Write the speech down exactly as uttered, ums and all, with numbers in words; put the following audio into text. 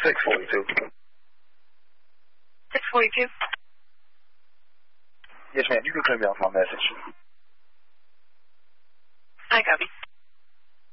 six forty-two. six forty-two? Yes, ma'am. You can clear me off my message.